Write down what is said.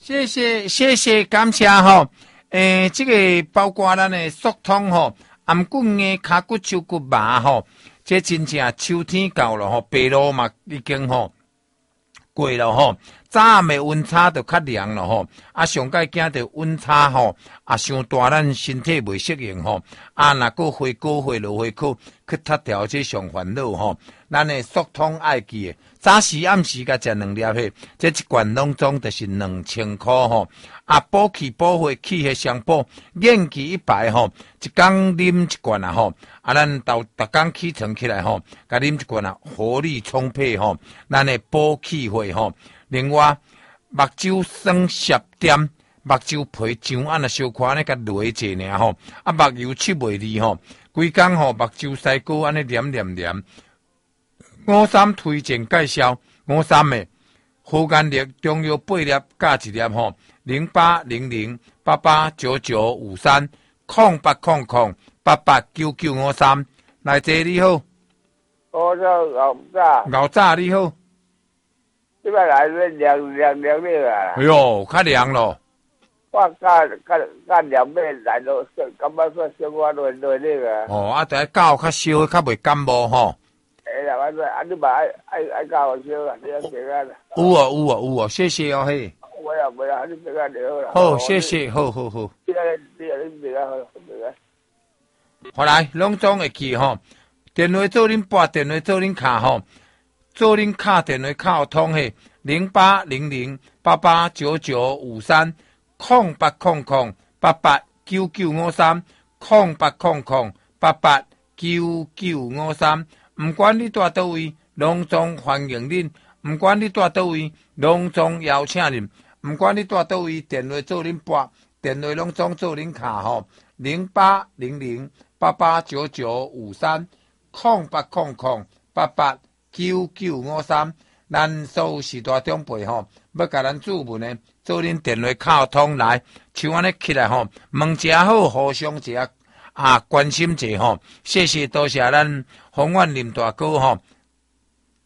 谢谢，感谢吼。这个包括咱的速通吼，颔骨硬、骹骨、手骨麻吼，这真正秋天到了吼，白露嘛已经吼过了吼。早暗的温差就较凉了吼，上届惊着温差吼，伤大，咱身体袂适应吼，若个花果花落花口去脱掉这上烦恼吼，咱的速通爱记的，早时暗时甲食2粒迄，这一罐拢总就是2000块吼，补气补血气血相补，元气一排吼，一天啉一罐吼，咱逐工起床起来吼，甲啉一罐活力充沛吼，咱的补气血吼。另外，目睭酸涩点，目睭皮上安那小可呢，甲落者尔吼，目油出袂离吼，规工吼目睭腮骨安尼黏。53推荐介绍，53的护眼力中药8粒加1粒吼，0800889953，0800889953，来者你好， 我叫牛早你好。 这摆来是凉的啊！ 哎呦，较凉咯！ 我加凉面来到，感觉说生活热那个。 哦，第一教较烧，较袂感冒吼。 啦，我说你嘛爱教我烧啊，你要平安啦。 有哦，谢谢哦嘿。 没有，你平安就好啦。 好，谢谢，好。 你平安好，平安。 后来拢总会记吼，电话做恁拨，电话做恁卡吼。做恁卡电话卡通嘿，0800889953，0800889953，唔管你住倒位，拢总欢迎恁；唔管你住倒位，拢总邀请恁；唔管你住倒位，电话做恁拨，电话拢总做恁卡吼，0800889953，0800889953，咱所有时代长辈吼，要甲咱注文呢，做恁电话卡通来，像安尼起来吼，问一下好，互相一下关心一下吼，谢谢多谢咱宏远林大哥吼。